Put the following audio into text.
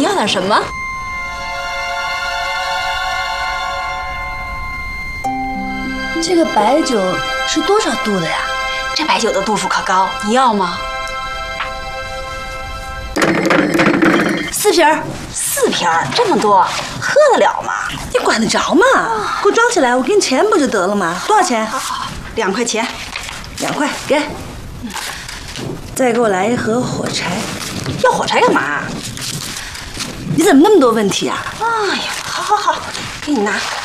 你要点什么？ 这个白酒是多少度的呀？ 这白酒的度数可高，你要吗 ？4瓶儿。 4瓶儿，这么多，喝得了吗？ 你管得着吗？给我装起来，我给你钱不就得了吗？多少钱？ 好，2块钱。 2块，给。再给我来1盒火柴。 要火柴干嘛？ 你怎么那么多问题啊？ 哎呀，好，给你拿。